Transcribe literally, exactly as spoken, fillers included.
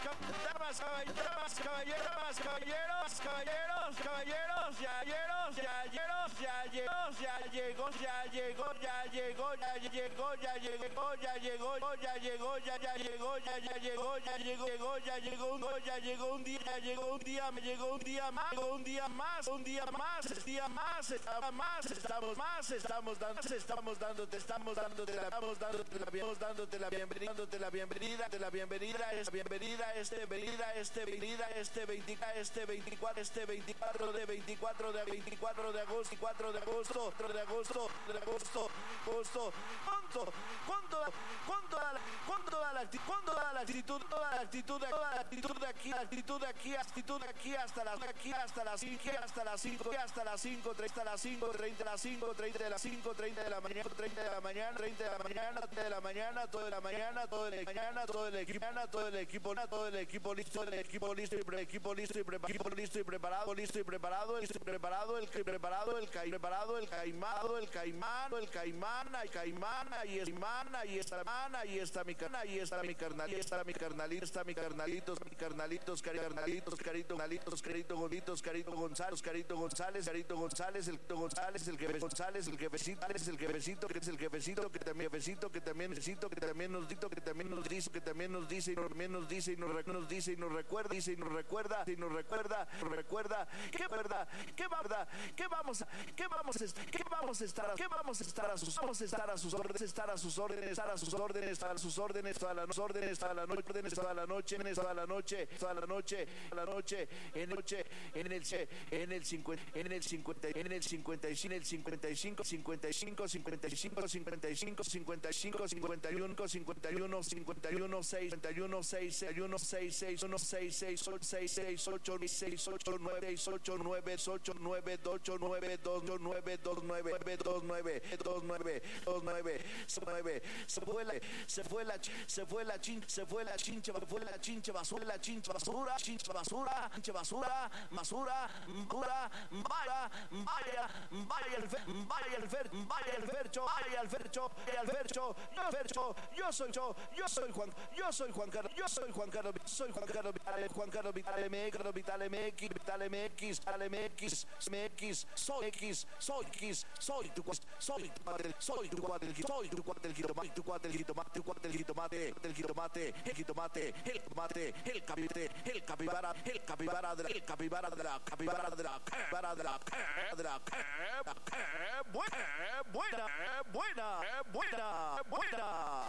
damas, damas, caballeros, caballeros, caballeros, caballeros, ya caballeros, ya caballeros, ya llegó, ya llegó, ya llegó, ya llegó, ya llegó, ya llegó, ya llegó, ya llegó, ya ya llegó, ya ya llegó, ya llegó, llegó, ya llegó, ya llegó un día, ya llegó un día, me llegó un día más, un día más, un día más, un día más, estamos más, estamos más, estamos dando, estamos dándote, estamos dándote la, estamos dándote la, estamos dándote la bienvenida, dándote la bienvenida, de la bienvenida, es bienvenida, este venida, este venida, este veinticuatro, este veinticuatro, este veinticuatro de veinticuatro de veinticuatro de agosto, cuatro de agosto, cuatro de agosto, de agosto, agosto, ¿cuánto, cuánto, cuánto da la, cuánto da la actitud, cuánto da la actitud, toda la actitud, toda la actitud de aquí, la actitud de aquí, actitud de aquí hasta las, aquí hasta las cinco, hasta las cinco, hasta las cinco, hasta las cinco, treinta, las cinco, treinta de las cinco, treinta de la mañana, treinta de la mañana, treinta de la mañana, de la mañana, toda la mañana, todo el mañana, todo el equipo, todo el equipo, todo el equipo listo, el equipo listo y equipo listo y preparado, listo y preparado, listo y preparado, listo y preparado, el preparado, el preparado, el caimado, el caimán, el caimán, el caimán, ahí es mi mana, ahí está mana, ahí está mi carnal, ahí está mi carnal, ahí está mi carnalito, está mi carnalitos, mi carnalitos, carnalitos, carito, carito, carito, gonitos, carito González, carito González, carito González, el González, el que González, el que besito, es el que besito, que es el que besito, que también besito, que también besito, que también nos dito, que también nos dice, que también nos dice y también nos dice y nos, nos dice y nos recuerda, dice y nos recuerda, y nos recuerda, nos recuerda, qué verdad, qué verdad, qué vamos a, qué vamos a, qué vamos a estar, qué vamos a estar a sus, vamos a estar a sus órdenes, estar a sus órdenes, estar a sus órdenes, a sus órdenes, todas las órdenes, toda la noche, órdenes, toda la noche, toda la noche, toda la noche, toda la noche, en el noche, en el en el cincuenta, en el cincuenta, en el cincuenta y cinco, en el cincuenta y cinco, cincuenta y cinco, cincuenta y cinco, cincuenta y cinco, cincuenta y cinco, cincuenta y uno, cincuenta y uno, cincuenta y uno, seis, cincuenta y uno, seis, seis, uno, seis, seis, uno, seis, seis, ocho, seis, seis, ocho, seis, ocho, nueve, ocho, nueve, ocho, nueve, ocho, nueve, dos, nueve, dos, nueve, dos, nueve, dos, nueve, dos, nueve, nueve, se fue la, se fue la, se fue la chincha, se fue la chincha, fue la chincha basura, la chincha basura, chincha basura, chincha basura, basura, basura, vaya, vaya, vaya el fer, vaya el fer, vaya el fercho, vaya el fercho, vaya el fercho, yo fercho, yo soy yo, yo soy Juan, yo soy Juan Carlos, yo soy Juan Carlos, soy Juan Carlos Vital, Juan Carlos Vital M X, Vital M X, Vital M X, Vital M X, M X, soy X, soy X, soy tu soy tu padre, soy tu cuate, soy tu cuate el jitomate, tu cuate el jitomate, tu cuate el jitomate, el jitomate, el jitomate, el tomate, el capite, el capibara, el capibara de la, el capibara de la, capibara de la, capibara de la, de la, buena, buena, buena, buena, buena.